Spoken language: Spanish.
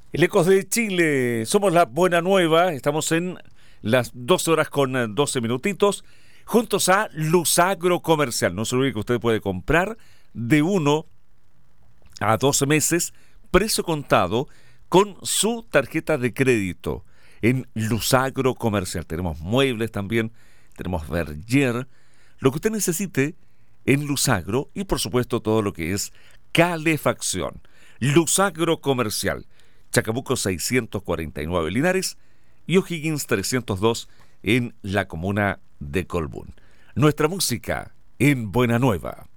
El Ecos de Chile, somos la Buena Nueva, estamos en las 12 horas con 12 minutitos, juntos a Lusagro Comercial. No se olvide que usted puede comprar de 1 a 12 meses, precio contado, con su tarjeta de crédito en Lusagro Comercial. Tenemos muebles también, tenemos Verger, lo que usted necesite en Lusagro y por supuesto todo lo que es calefacción. Lusagro Comercial. Chacabuco 649 Linares y O'Higgins 302 en la comuna de Colbún. Nuestra música en Buena Nueva.